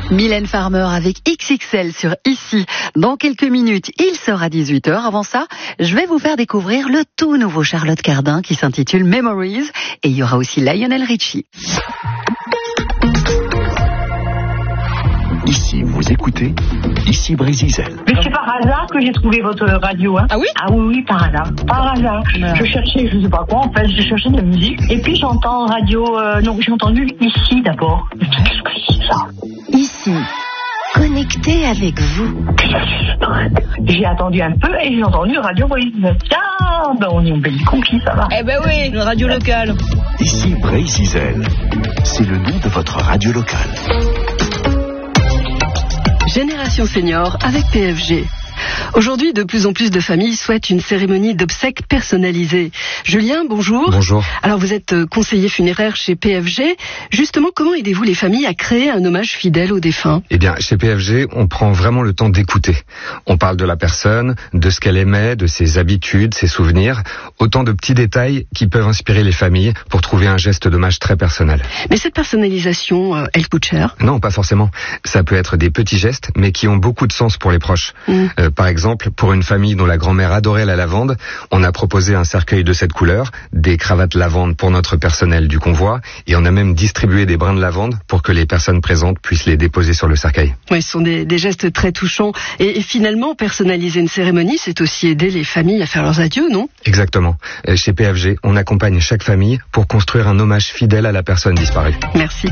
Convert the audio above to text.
Mylène Farmer avec XXL sur Ici. Dans quelques minutes, il sera 18h. Avant ça, je vais vous faire découvrir le tout nouveau Charlotte Cardin qui s'intitule Memories. Et il y aura aussi Lionel Richie. Ici, vous écoutez Ici Brésil. Mais c'est par hasard que j'ai trouvé votre radio. Hein. Ah oui? Ah oui, par hasard. Par hasard. Je cherchais, je sais pas quoi, en fait, je cherchais de la musique. Et puis j'entends radio, j'ai entendu Ici d'abord. Qu'est-ce que c'est ça? Ici, connecté avec vous. J'ai attendu un peu et j'ai entendu Radio Brise. Ah, ben on est en Belgique, ça va. Eh ben oui, une radio locale. Ici Brésil. C'est le nom de votre radio locale. Génération Senior avec PFG. Aujourd'hui, de plus en plus de familles souhaitent une cérémonie d'obsèques personnalisée. Julien, bonjour. Bonjour. Alors, vous êtes conseiller funéraire chez PFG. Justement, comment aidez-vous les familles à créer un hommage fidèle aux défunts? Eh bien, chez PFG, on prend vraiment le temps d'écouter. On parle de la personne, de ce qu'elle aimait, de ses habitudes, ses souvenirs. Autant de petits détails qui peuvent inspirer les familles pour trouver un geste d'hommage très personnel. Mais cette personnalisation, elle coûte cher? Non, pas forcément. Ça peut être des petits gestes, mais qui ont beaucoup de sens pour les proches. Par exemple, pour une famille dont la grand-mère adorait la lavande, on a proposé un cercueil de cette couleur, des cravates lavande pour notre personnel du convoi, et on a même distribué des brins de lavande pour que les personnes présentes puissent les déposer sur le cercueil. Oui, ce sont des gestes très touchants. Et finalement, personnaliser une cérémonie, c'est aussi aider les familles à faire leurs adieux, non? Exactement. Chez PFG, on accompagne chaque famille pour construire un hommage fidèle à la personne disparue. Merci.